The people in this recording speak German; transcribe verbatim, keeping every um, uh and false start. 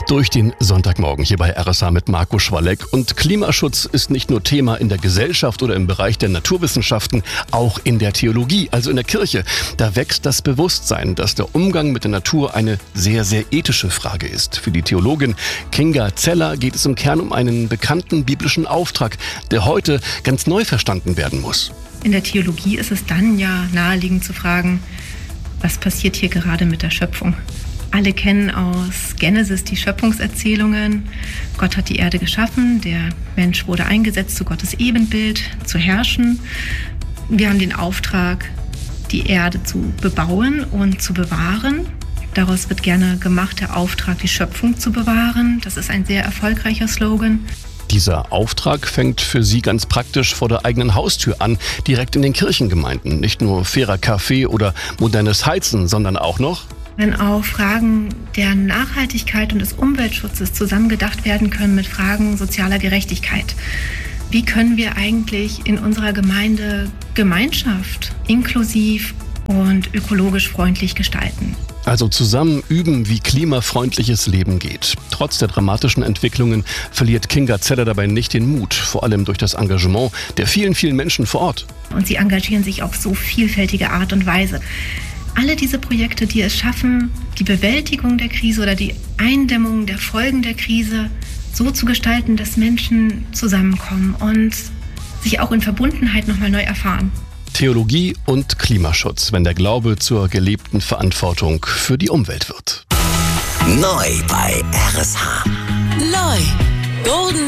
Durch den Sonntagmorgen hier bei R S H mit Marco Schwalleck. Und Klimaschutz ist nicht nur Thema in der Gesellschaft oder im Bereich der Naturwissenschaften, auch in der Theologie, also in der Kirche. Da wächst das Bewusstsein, dass der Umgang mit der Natur eine sehr, sehr ethische Frage ist. Für die Theologin Kinga Zeller geht es im Kern um einen bekannten biblischen Auftrag, der heute ganz neu verstanden werden muss. In der Theologie ist es dann ja naheliegend zu fragen, was passiert hier gerade mit der Schöpfung? Alle kennen aus Genesis die Schöpfungserzählungen. Gott hat die Erde geschaffen, der Mensch wurde eingesetzt, zu Gottes Ebenbild zu herrschen. Wir haben den Auftrag, die Erde zu bebauen und zu bewahren. Daraus wird gerne gemacht, der Auftrag, die Schöpfung zu bewahren. Das ist ein sehr erfolgreicher Slogan. Dieser Auftrag fängt für Sie ganz praktisch vor der eigenen Haustür an, direkt in den Kirchengemeinden. Nicht nur fairer Kaffee oder modernes Heizen, sondern auch noch... Wenn auch Fragen der Nachhaltigkeit und des Umweltschutzes zusammengedacht werden können mit Fragen sozialer Gerechtigkeit. Wie können wir eigentlich in unserer Gemeinde Gemeinschaft inklusiv und ökologisch freundlich gestalten? Also zusammen üben, wie klimafreundliches Leben geht. Trotz der dramatischen Entwicklungen verliert Kinga Zeller dabei nicht den Mut, vor allem durch das Engagement der vielen, vielen Menschen vor Ort. Und sie engagieren sich auf so vielfältige Art und Weise. Alle diese Projekte, die es schaffen, die Bewältigung der Krise oder die Eindämmung der Folgen der Krise so zu gestalten, dass Menschen zusammenkommen und sich auch in Verbundenheit nochmal neu erfahren. Theologie und Klimaschutz, wenn der Glaube zur gelebten Verantwortung für die Umwelt wird. Neu bei R S H. Neu. Golden